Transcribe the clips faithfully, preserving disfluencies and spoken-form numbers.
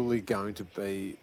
probably going to be,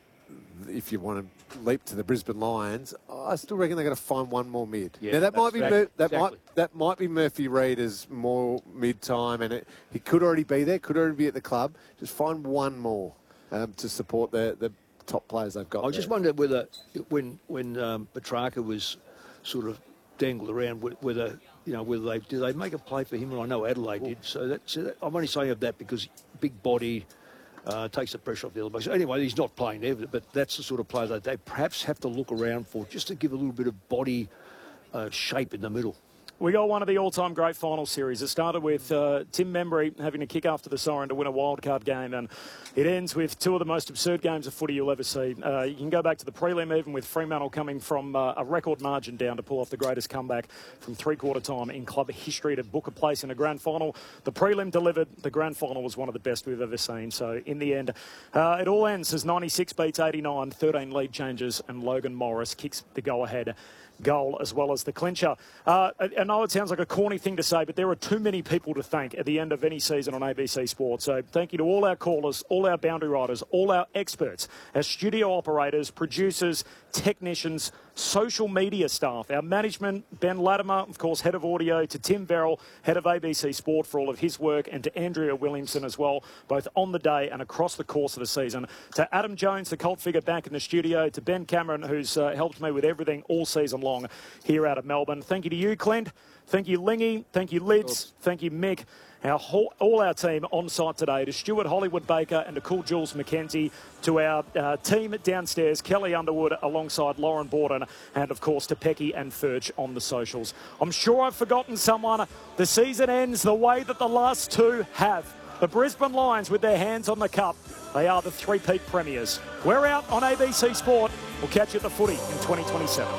if you want to leap to the Brisbane Lions, I still reckon they're going to find one more mid. Yeah, now that might be Mur- that exactly. might that might be Murphy Reid as more mid time, and it, he could already be there, could already be at the club. Just find one more um, to support the the top players they've got. I just there. wondered whether when when um, Petrarca was sort of dangled around, whether you know whether they did they make a play for him, and I know Adelaide did. So, that, so that, I'm only saying of that because big body. Uh, takes the pressure off the other. So anyway, he's not playing there, but that's the sort of player that they perhaps have to look around for just to give a little bit of body uh, shape in the middle. We got one of the all-time great final series. It started with uh, Tim Membry having to kick after the siren to win a wildcard game, and it ends with two of the most absurd games of footy you'll ever see. Uh, you can go back to the prelim even with Fremantle coming from uh, a record margin down to pull off the greatest comeback from three-quarter time in club history to book a place in a grand final. The prelim delivered. The grand final was one of the best we've ever seen. So in the end, uh, it all ends as ninety-six beats eighty-nine, thirteen lead changes, and Logan Morris kicks the go-ahead goal as well as the clincher. Uh, I know it sounds like a corny thing to say, but there are too many people to thank at the end of any season on A B C Sport. So thank you to all our callers, all our boundary riders, all our experts, our studio operators, producers, technicians, social media staff, our management, Ben Latimer, of course, head of audio, to Tim Verrill, head of A B C Sport for all of his work, and to Andrea Williamson as well, both on the day and across the course of the season. To Adam Jones, the cult figure back in the studio, to Ben Cameron, who's uh, helped me with everything all season long here out of Melbourne. Thank you to you, Clint. Thank you, Lingy. Thank you, Lids. Thank you, Mick. Our whole, all our team on site today, to Stuart Hollywood Baker and to Cool Jules McKenzie, to our uh, team downstairs, Kelly Underwood alongside Lauren Borden, and of course to Pecky and Furch on the socials. I'm sure I've forgotten someone. The season ends the way that the last two have. The Brisbane Lions with their hands on the cup. They are the three-peat premiers. We're out on A B C Sport. We'll catch you at the footy in twenty twenty-seven.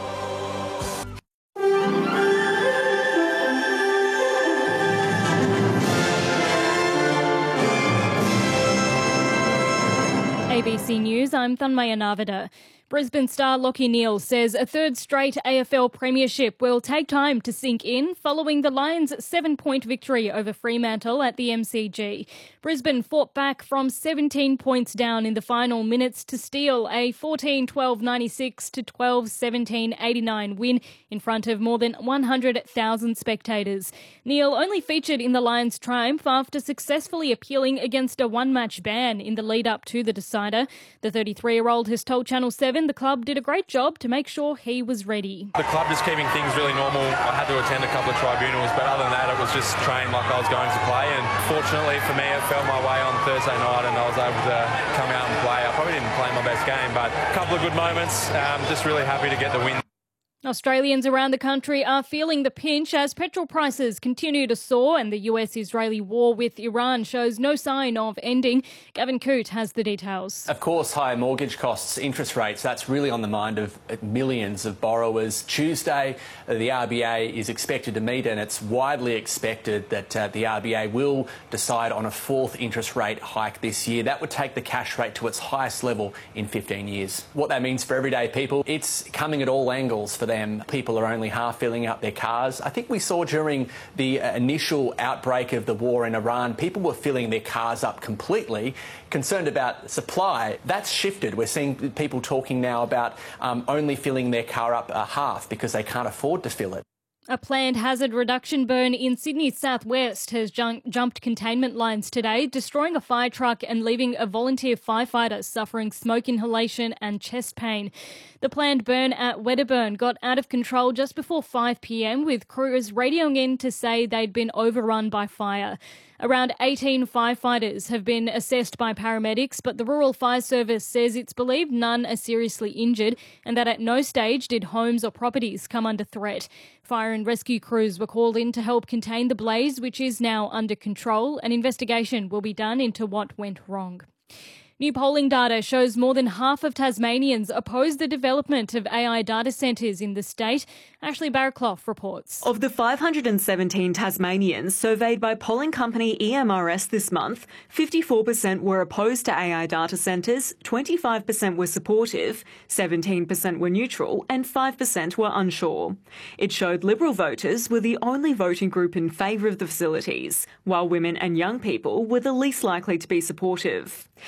A B C News, I'm Thanmaya Navada. Brisbane star Lachie Neale says a third straight A F L premiership will take time to sink in following the Lions' seven-point victory over Fremantle at the M C G. Brisbane fought back from seventeen points down in the final minutes to steal a fourteen twelve ninety-six to twelve seventeen eighty-nine win in front of more than one hundred thousand spectators. Neale only featured in the Lions' triumph after successfully appealing against a one-match ban in the lead-up to the decider. The thirty-three-year-old has told Channel seven the club did a great job to make sure he was ready. The club just keeping things really normal. I had to attend a couple of tribunals, but other than that, it was just train like I was going to play. And fortunately for me, I fell my way on Thursday night and I was able to come out and play. I probably didn't play my best game, but a couple of good moments. Um, just really happy to get the win. Australians around the country are feeling the pinch as petrol prices continue to soar and the U S-Israeli war with Iran shows no sign of ending. Gavin Coote has the details. Of course, higher mortgage costs, interest rates, that's really on the mind of millions of borrowers. Tuesday, the R B A is expected to meet and it's widely expected that uh, the R B A will decide on a fourth interest rate hike this year. That would take the cash rate to its highest level in fifteen years. What that means for everyday people, it's coming at all angles for them. People are only half filling up their cars. I think we saw during the initial outbreak of the war in Iran, people were filling their cars up completely, concerned about supply. That's shifted. We're seeing people talking now about um, only filling their car up a half because they can't afford to fill it. A planned hazard reduction burn in Sydney's southwest has jun- jumped containment lines today, destroying a fire truck and leaving a volunteer firefighter suffering smoke inhalation and chest pain. The planned burn at Wedderburn got out of control just before five p m, with crews radioing in to say they'd been overrun by fire. Around eighteen firefighters have been assessed by paramedics, but the Rural Fire Service says it's believed none are seriously injured and that at no stage did homes or properties come under threat. Fire and rescue crews were called in to help contain the blaze, which is now under control. An investigation will be done into what went wrong. New polling data shows more than half of Tasmanians oppose the development of A I data centres in the state. Ashley Barraclough reports. Of the five hundred seventeen Tasmanians surveyed by polling company E M R S this month, fifty-four percent were opposed to A I data centres, twenty-five percent were supportive, seventeen percent were neutral and five percent were unsure. It showed Liberal voters were the only voting group in favour of the facilities, while women and young people were the least likely to be supportive. E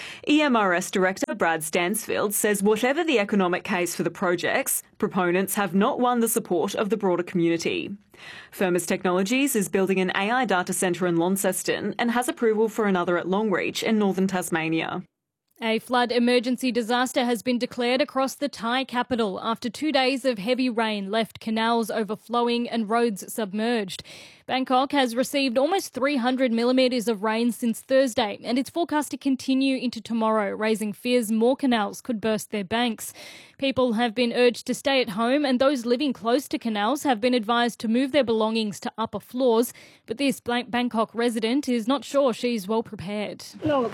M R S Director Brad Stansfield says whatever the economic case for the projects, proponents have not won the support of the broader community. Firmus Technologies is building an A I data centre in Launceston and has approval for another at Longreach in northern Tasmania. A flood emergency disaster has been declared across the Thai capital after two days of heavy rain left canals overflowing and roads submerged. Bangkok has received almost three hundred millimetres of rain since Thursday, and it's forecast to continue into tomorrow, raising fears more canals could burst their banks. People have been urged to stay at home, and those living close to canals have been advised to move their belongings to upper floors. But this Bangkok resident is not sure she's well prepared.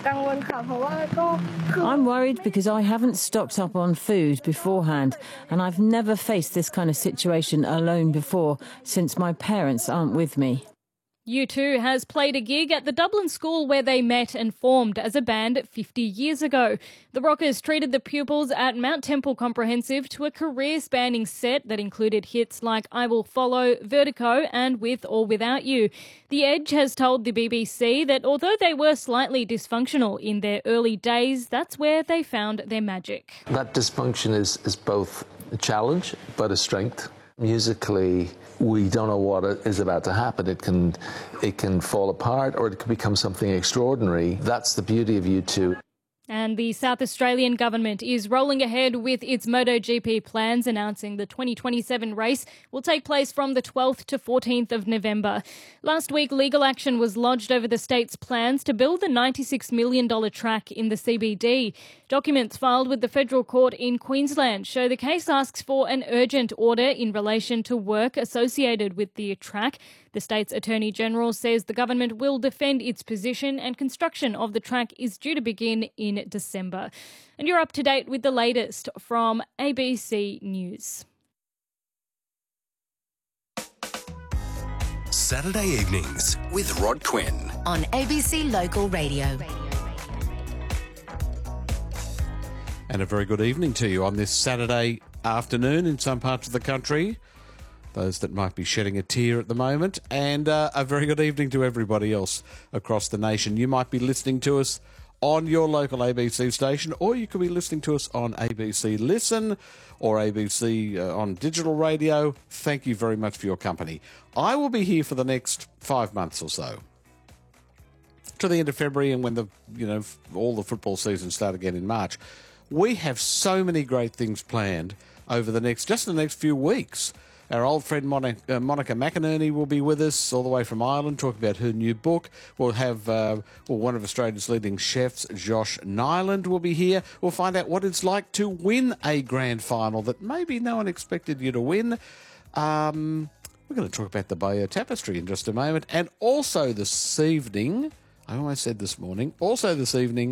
I'm worried because I haven't stocked up on food beforehand, and I've never faced this kind of situation alone before, since my parents aren't with me. U two has played a gig at the Dublin school where they met and formed as a band fifty years ago. The Rockers treated the pupils at Mount Temple Comprehensive to a career-spanning set that included hits like I Will Follow, Vertigo and With or Without You. The Edge has told the B B C that although they were slightly dysfunctional in their early days, that's where they found their magic. That dysfunction is, is both a challenge but a strength. Musically, we don't know what is about to happen. It can, it can fall apart or it can become something extraordinary. That's the beauty of U two. And the South Australian government is rolling ahead with its MotoGP plans, announcing the twenty twenty-seven race will take place from the twelfth to fourteenth of November. Last week, legal action was lodged over the state's plans to build the ninety-six million dollars track in the C B D. Documents filed with the federal court in Queensland show the case asks for an urgent order in relation to work associated with the track. The state's Attorney General says the government will defend its position and construction of the track is due to begin in December. And you're up to date with the latest from A B C News. Saturday evenings with Rod Quinn on A B C Local Radio. And a very good evening to you on this Saturday afternoon in some parts of the country. Those that might be shedding a tear at the moment, and uh, a very good evening to everybody else across the nation. You might be listening to us on your local A B C station, or you could be listening to us on A B C Listen or A B C uh, on digital radio. Thank you very much for your company. I will be here for the next five months or so, to the end of February, and when the you know all the football season start again in March. We have so many great things planned over the next just the next few weeks. Our old friend Monica, uh, Monica McInerney will be with us all the way from Ireland, talking about her new book. We'll have uh, well, one of Australia's leading chefs, Josh Nyland, will be here. We'll find out what it's like to win a grand final that maybe no one expected you to win. Um, we're going to talk about the Bayeux Tapestry in just a moment. And also this evening, I almost said this morning, also this evening,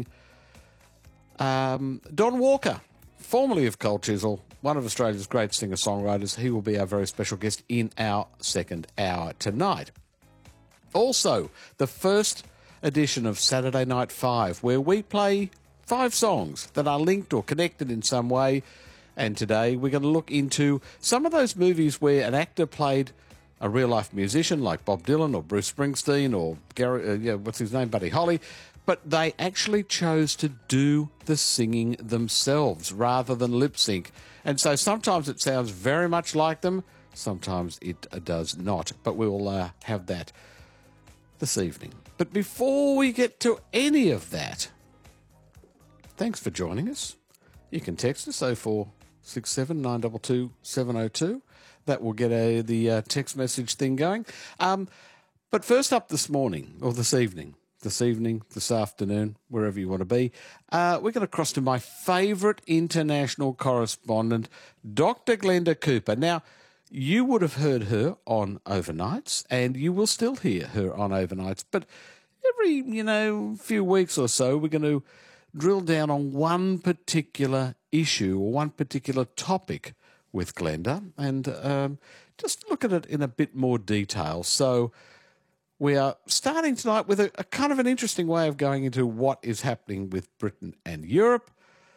um, Don Walker, formerly of Cold Chisel, one of Australia's great singer-songwriters. He will be our very special guest in our second hour tonight. Also, the first edition of Saturday Night Five, where we play five songs that are linked or connected in some way. And today we're going to look into some of those movies where an actor played a real-life musician like Bob Dylan or Bruce Springsteen or Gary, uh, yeah, what's his name, Buddy Holly, but they actually chose to do the singing themselves rather than lip sync. And so sometimes it sounds very much like them, sometimes it does not. But we will uh, have that this evening. But before we get to any of that, thanks for joining us. You can text us oh four six seven, nine two two, seven oh two. That will get a, the uh, text message thing going. Um, but first up this morning, or this evening, this evening, this afternoon, wherever you want to be, uh, we're going to cross to my favourite international correspondent, Doctor Glenda Cooper. Now, you would have heard her on Overnights, and you will still hear her on Overnights, but every, you know, few weeks or so, we're going to drill down on one particular issue or one particular topic with Glenda and um, just look at it in a bit more detail. So we are starting tonight with a, a kind of an interesting way of going into what is happening with Britain and Europe.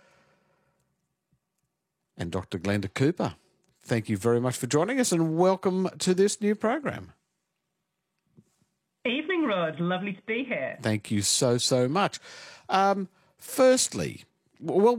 And Doctor Glenda Cooper, thank you very much for joining us and welcome to this new program. Evening, Rod. Lovely to be here. Thank you so, so much. Um, Firstly, well,